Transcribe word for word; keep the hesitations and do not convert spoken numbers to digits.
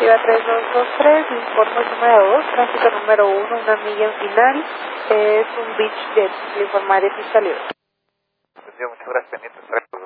Viva tres dos dos tres, le informo el número dos, tránsito número uno, una milla en final, es un Beach Jet, le informaré fiscalía. Muchas gracias, pendiente.